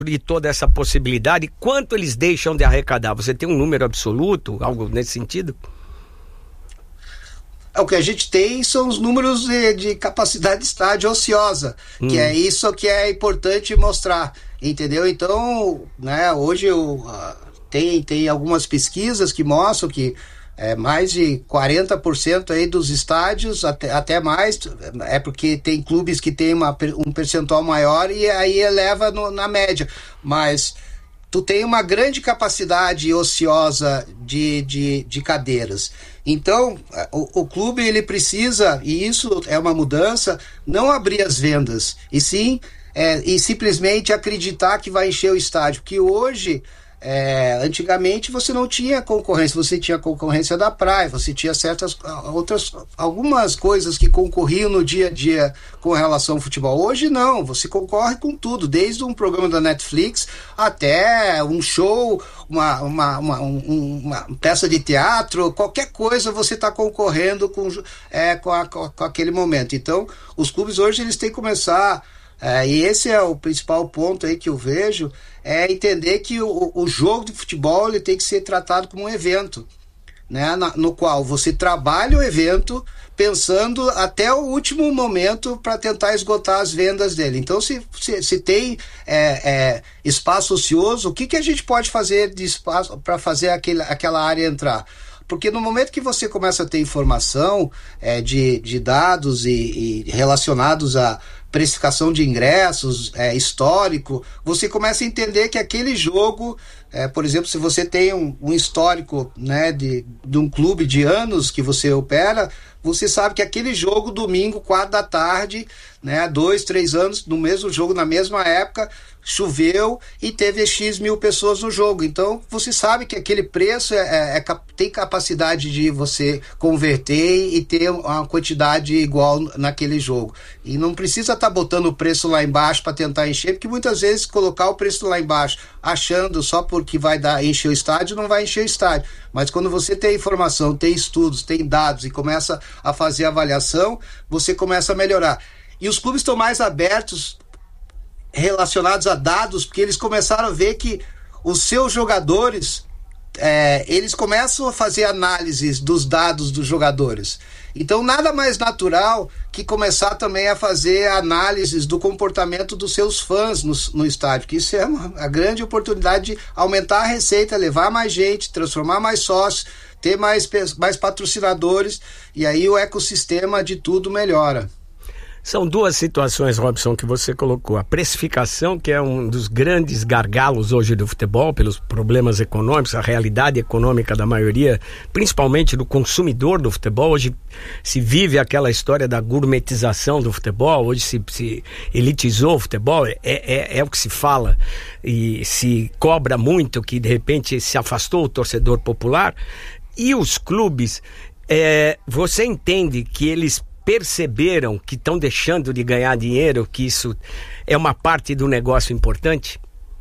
de toda essa possibilidade, quanto eles deixam de arrecadar? Você tem um número absoluto, algo nesse sentido? O que a gente tem são os números de capacidade de estádio ociosa, que é isso que é importante mostrar, entendeu? Então, né, hoje tem algumas pesquisas que mostram que mais de 40% aí dos estádios, até mais, é porque tem clubes que tem um percentual maior e aí eleva na média, mas tu tem uma grande capacidade ociosa de cadeiras. Então, o clube ele precisa, e isso é uma mudança, não abrir as vendas, e sim, e simplesmente acreditar que vai encher o estádio, que hoje... antigamente você não tinha concorrência, você tinha concorrência da praia, você tinha algumas coisas que concorriam no dia a dia com relação ao futebol. Hoje não, você concorre com tudo, desde um programa da Netflix até um show, uma peça de teatro, qualquer coisa você está concorrendo com aquele momento. Então os clubes hoje eles têm que começar, e esse é o principal ponto aí que eu vejo, é entender que o jogo de futebol ele tem que ser tratado como um evento, né, no qual você trabalha o evento pensando até o último momento para tentar esgotar as vendas dele. Então, se tem espaço ocioso, o que a gente pode fazer de espaço para fazer aquela área entrar? Porque no momento que você começa a ter informação de dados e relacionados a precificação de ingressos, histórico, você começa a entender que aquele jogo, por exemplo, se você tem um histórico, né, de um clube de anos que você opera, você sabe que aquele jogo, domingo, 4 da tarde, né, 2, 3 anos, no mesmo jogo, na mesma época, choveu e teve X mil pessoas no jogo. Então, você sabe que aquele preço tem capacidade de você converter e ter uma quantidade igual naquele jogo. E não precisa estar botando o preço lá embaixo para tentar encher, porque muitas vezes colocar o preço lá embaixo, achando só porque vai encher o estádio, não vai encher o estádio. Mas quando você tem informação, tem estudos, tem dados e começa a fazer avaliação, você começa a melhorar. E os clubes estão mais abertos relacionados a dados, porque eles começaram a ver que os seus jogadores, eles começam a fazer análises dos dados dos jogadores. Então nada mais natural que começar também a fazer análises do comportamento dos seus fãs no estádio, que isso é a grande oportunidade de aumentar a receita, levar mais gente, transformar mais sócios, ter mais patrocinadores, e aí o ecossistema de tudo melhora. São duas situações, Robson, que você colocou. A precificação, que é um dos grandes gargalos hoje do futebol, pelos problemas econômicos, a realidade econômica da maioria, principalmente do consumidor do futebol. Hoje se vive aquela história da gourmetização do futebol, hoje se elitizou o futebol, é o que se fala, e se cobra muito, que de repente se afastou o torcedor popular. E os clubes, você entende que eles perceberam que estão deixando de ganhar dinheiro, que isso é uma parte do negócio importante?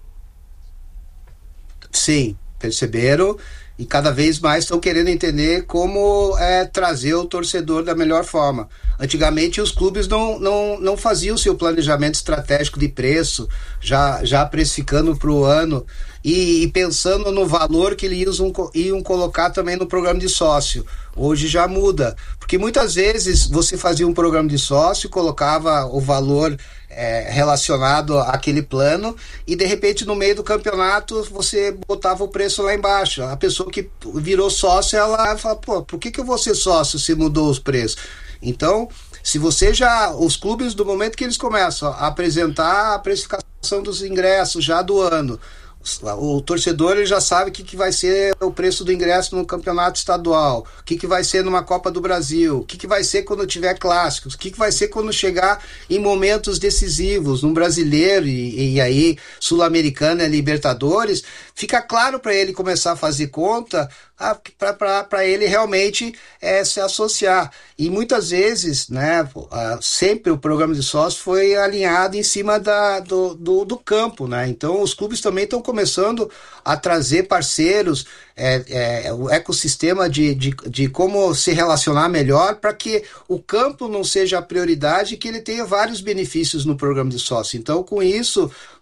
Sim, perceberam, e cada vez mais estão querendo entender como trazer o torcedor da melhor forma. Antigamente os clubes não faziam seu planejamento estratégico de preço, já precificando para o ano e pensando no valor que eles iam colocar também no programa de sócio. Hoje já muda, porque muitas vezes você fazia um programa de sócio, colocava o valor relacionado àquele plano e de repente no meio do campeonato você botava o preço lá embaixo. A pessoa que virou sócio, ela fala, pô, por que eu vou ser sócio se mudou os preços? Então, se você os clubes, do momento que eles começam a apresentar a precificação dos ingressos já do ano, o torcedor ele já sabe o que vai ser o preço do ingresso no campeonato estadual, o que vai ser numa Copa do Brasil, o que vai ser quando tiver clássicos, o que vai ser quando chegar em momentos decisivos, num brasileiro e aí Sul-Americana e Libertadores, fica claro para ele começar a fazer conta, para ele realmente se associar. E muitas vezes, né, sempre o programa de sócio foi alinhado em cima do campo, né? Então os clubes também estão começando a trazer parceiros, o ecossistema de como se relacionar melhor para que o campo não seja a prioridade e que ele tenha vários benefícios no programa de sócio. Então, com isso,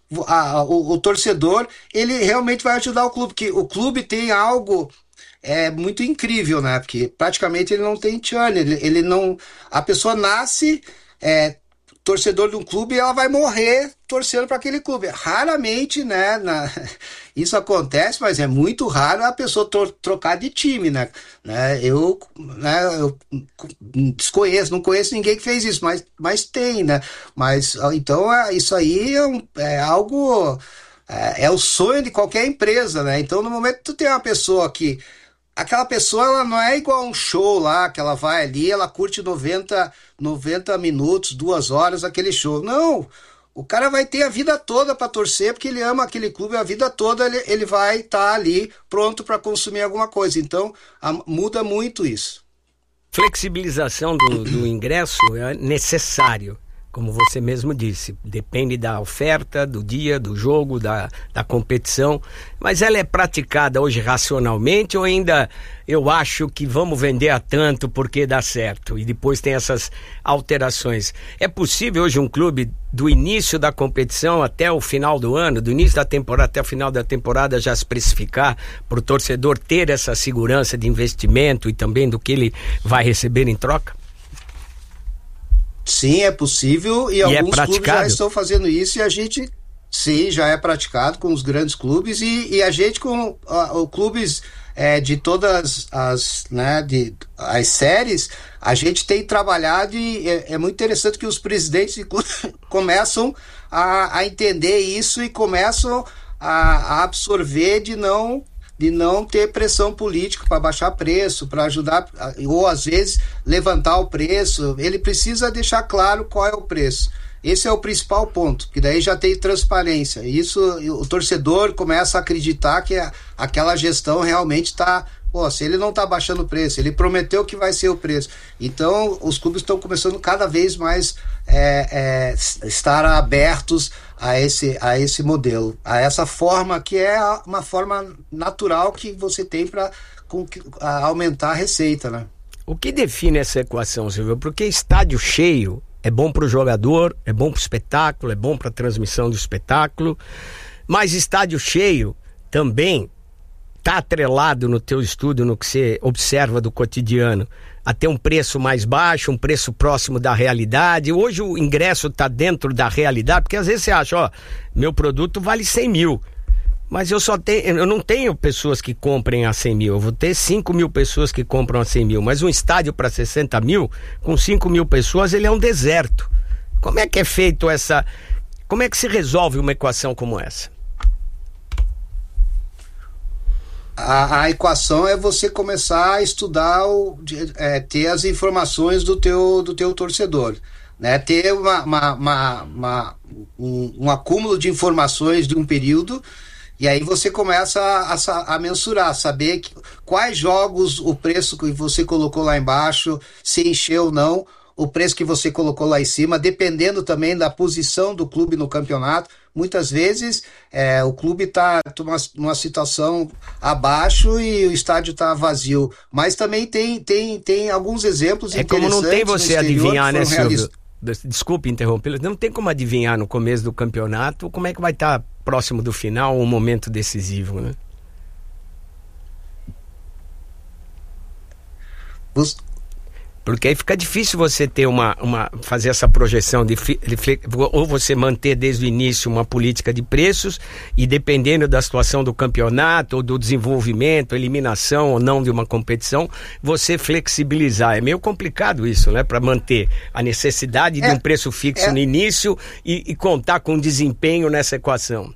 o torcedor, ele realmente vai ajudar o clube, porque o clube tem algo muito incrível, né? Porque praticamente ele não tem churn, ele não... A pessoa nasce torcedor de um clube e ela vai morrer torcendo para aquele clube. Raramente, né? Isso acontece, mas é muito raro a pessoa trocar de time, né? Eu desconheço, não conheço ninguém que fez isso, mas tem, né? Mas então isso aí é algo... É o sonho de qualquer empresa, né? Então, no momento que tu tem uma pessoa que... Aquela pessoa, ela não é igual a um show lá, que ela vai ali, ela curte 90 minutos, 2 horas, aquele show. Não, o cara vai ter a vida toda para torcer, porque ele ama aquele clube, a vida toda ele vai estar ali pronto para consumir alguma coisa. Então, muda muito isso. Flexibilização do ingresso é necessário. Como você mesmo disse, depende da oferta, do dia, do jogo, da competição, mas ela é praticada hoje racionalmente ou ainda eu acho que vamos vender a tanto porque dá certo e depois tem essas alterações? É possível hoje um clube do início da competição até o final do ano, do início da temporada até o final da temporada já se precificar para o torcedor ter essa segurança de investimento e também do que ele vai receber em troca? Sim, é possível e alguns clubes já estão fazendo isso e a gente, sim, já é praticado com os grandes clubes e a gente com clubes de todas as séries, a gente tem trabalhado e é muito interessante que os presidentes de clubes começam a entender isso e começam a absorver de não ter pressão política para baixar preço, para ajudar, ou às vezes levantar o preço. Ele precisa deixar claro qual é o preço. Esse é o principal ponto, que daí já tem transparência. Isso, o torcedor começa a acreditar que aquela gestão realmente está... se ele não está baixando o preço, ele prometeu que vai ser o preço. Então, os clubes estão começando cada vez mais estar abertos a esse modelo, a essa forma que é uma forma natural que você tem para aumentar a receita, né? O que define essa equação, Silvio? Porque estádio cheio é bom para o jogador, é bom para o espetáculo, é bom para a transmissão do espetáculo, mas estádio cheio também está atrelado no teu estudo, no que você observa do cotidiano, a ter um preço mais baixo, um preço próximo da realidade. Hoje o ingresso está dentro da realidade, porque às vezes você acha, meu produto vale 100 mil, mas eu não tenho pessoas que comprem a 100 mil, eu vou ter 5 mil pessoas que compram a 100 mil, mas um estádio para 60 mil, com 5 mil pessoas, ele é um deserto. Como é que é feito como é que se resolve uma equação como essa? A equação é você começar a estudar, ter as informações do teu torcedor, né? Ter um acúmulo de informações de um período, e aí você começa a mensurar, saber quais jogos o preço que você colocou lá embaixo, se encheu ou não, o preço que você colocou lá em cima, dependendo também da posição do clube no campeonato. Muitas vezes o clube está numa situação abaixo e o estádio está vazio. Mas também tem alguns exemplos interessantes. Como não tem você adivinhar, né, Silvio? Desculpe interromper, não tem como adivinhar no começo do campeonato como é que vai estar próximo do final um momento decisivo, né? Porque aí fica difícil você ter fazer essa projeção ou você manter desde o início uma política de preços e dependendo da situação do campeonato ou do desenvolvimento, eliminação ou não de uma competição, você flexibilizar. É meio complicado isso, né? Para manter a necessidade de um preço fixo no início e contar com desempenho nessa equação.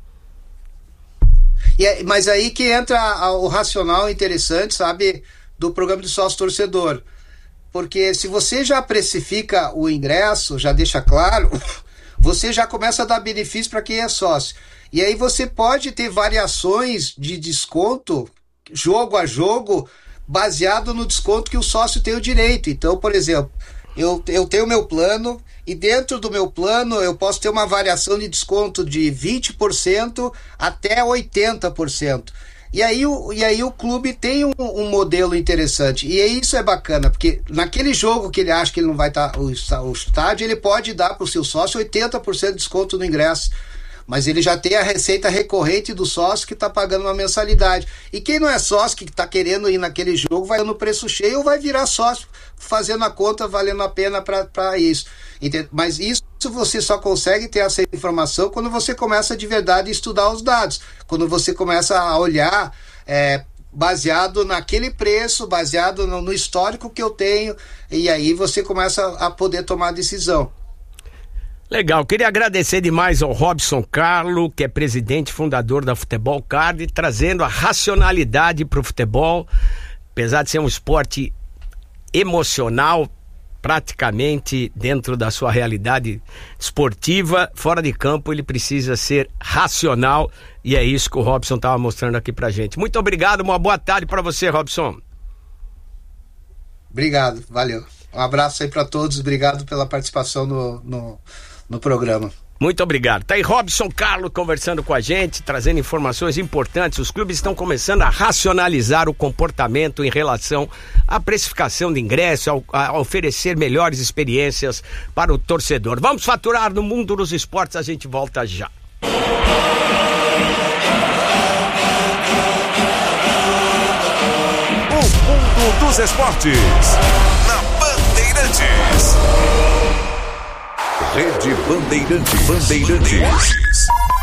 Mas aí que entra o racional interessante, sabe, do programa de sócio-torcedor. Porque se você já precifica o ingresso, já deixa claro, você já começa a dar benefício para quem é sócio. E aí você pode ter variações de desconto, jogo a jogo, baseado no desconto que o sócio tem o direito. Então, por exemplo, eu tenho o meu plano e dentro do meu plano eu posso ter uma variação de desconto de 20% até 80%. E aí o clube tem um modelo interessante. E isso é bacana, porque naquele jogo que ele acha que ele não vai estar, o estádio, ele pode dar para o seu sócio 80% de desconto no ingresso. mas ele já tem a receita recorrente do sócio que está pagando uma mensalidade. E quem não é sócio, que está querendo ir naquele jogo, vai no preço cheio ou vai virar sócio, fazendo a conta, valendo a pena para isso. Mas isso você só consegue ter essa informação quando você começa de verdade a estudar os dados, quando você começa a olhar baseado naquele preço, baseado no histórico que eu tenho, e aí você começa a poder tomar a decisão. Legal, queria agradecer demais ao Robson Carlo, que é presidente e fundador da Futebol Card, trazendo a racionalidade para o futebol, apesar de ser um esporte emocional, praticamente dentro da sua realidade esportiva, fora de campo ele precisa ser racional, e é isso que o Robson estava mostrando aqui pra gente. Muito obrigado, uma boa tarde para você, Robson. Obrigado, valeu. Um abraço aí para todos, obrigado pela participação no programa. Muito obrigado. Tá aí Robson Carlo conversando com a gente, trazendo informações importantes. Os clubes estão começando a racionalizar o comportamento em relação à precificação de ingresso, a oferecer melhores experiências para o torcedor. Vamos faturar no mundo dos esportes, a gente volta já. O mundo dos esportes, na Bandeirantes. Rede Bandeirantes.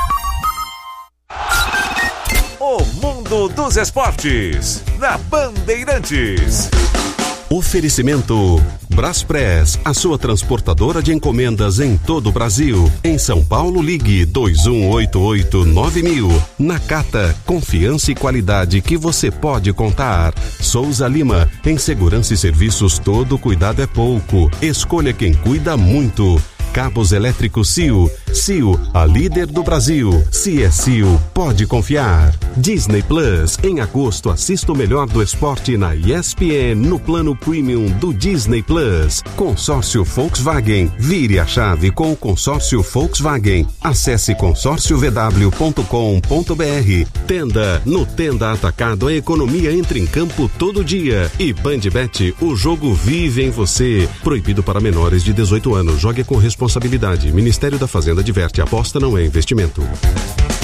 O mundo dos esportes, na Bandeirantes. Oferecimento Braspress, a sua transportadora de encomendas em todo o Brasil. Em São Paulo, ligue 2188-9000. Nakata, confiança e qualidade que você pode contar. Souza Lima, em segurança e serviços todo cuidado é pouco. Escolha quem cuida muito. Cabos elétricos CIO, a líder do Brasil. Se é CIO, pode confiar. Disney Plus, em agosto assista o melhor do esporte na ESPN no plano premium do Disney Plus. Consórcio Volkswagen, vire a chave com o consórcio Volkswagen. Acesse consórciovw.com.br. Tenda, no Tenda Atacado a economia entra em campo todo dia. E Bandbet, o jogo vive em você. Proibido para menores de 18 anos, jogue com responsabilidade. Ministério da Fazenda adverte, aposta não é investimento.